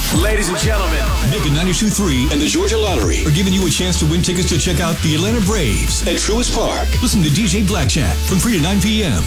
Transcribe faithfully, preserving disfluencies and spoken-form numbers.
Ladies and gentlemen, Nick at ninety-two point three and the Georgia Lottery are giving you a chance to win tickets to check out the Atlanta Braves at Truist Park. Listen to D J Blackjack from three to nine p.m.